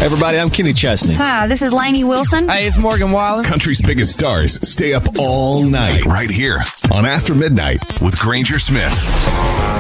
Hey, everybody, I'm Kenny Chesney. Hi, this is Lainey Wilson. Hey, it's Morgan Wallen. Country's biggest stars stay up all night right here on After Midnight with Granger Smith.